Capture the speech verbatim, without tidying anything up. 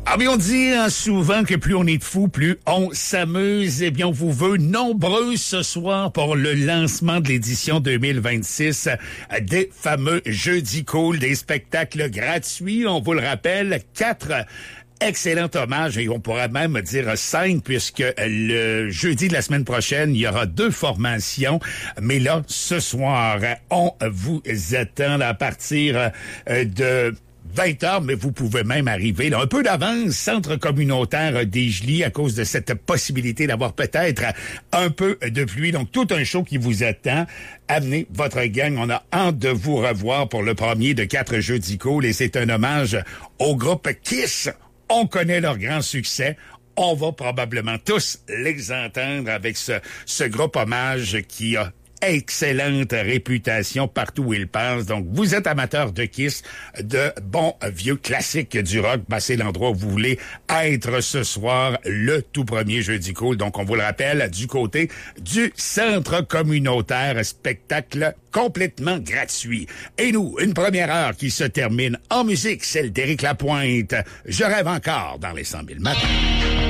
Ah bien, on dit hein, souvent que plus on est de fous, plus on s'amuse. Eh bien, on vous veut nombreux ce soir pour le lancement de l'édition deux mille vingt-six des fameux Jeudis Cool, des spectacles gratuits. On vous le rappelle, quatre excellent hommage, et on pourrait même dire cinq, puisque le jeudi de la semaine prochaine, il y aura deux formations. Mais là, ce soir, on vous attend là, à partir de vingt heures, mais vous pouvez même arriver là, un peu d'avance, centre communautaire des Gelis, à cause de cette possibilité d'avoir peut-être un peu de pluie. Donc, tout un show qui vous attend. Amenez votre gang. On a hâte de vous revoir pour le premier de quatre Jeudis Cool, et c'est un hommage au groupe Kiss. On connaît leur grand succès. On va probablement tous les entendre avec ce, ce groupe hommage qui a excellente réputation partout où il passe. Donc, vous êtes amateur de Kiss, de bons vieux classiques du rock, ben, c'est l'endroit où vous voulez être ce soir, le tout premier Jeudi Cool. Donc, on vous le rappelle, du côté du centre communautaire, spectacle complètement gratuit. Et nous, une première heure qui se termine en musique, celle d'Éric Lapointe. Je rêve encore dans les cent mille matins.